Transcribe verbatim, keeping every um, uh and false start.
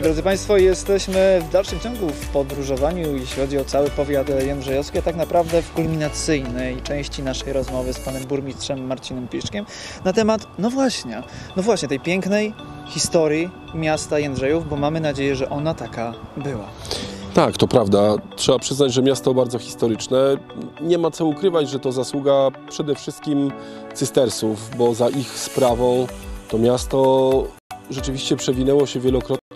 Tak, drodzy Państwo, jesteśmy w dalszym ciągu w podróżowaniu, jeśli chodzi o cały powiat jędrzejowski, a tak naprawdę w kulminacyjnej części naszej rozmowy z panem burmistrzem Marcinem Piszczkiem na temat, no właśnie, no właśnie tej pięknej historii miasta Jędrzejów, bo mamy nadzieję, że ona taka była. Tak, to prawda. Trzeba przyznać, że miasto bardzo historyczne. Nie ma co ukrywać, że to zasługa przede wszystkim cystersów, bo za ich sprawą to miasto rzeczywiście przewinęło się wielokrotnie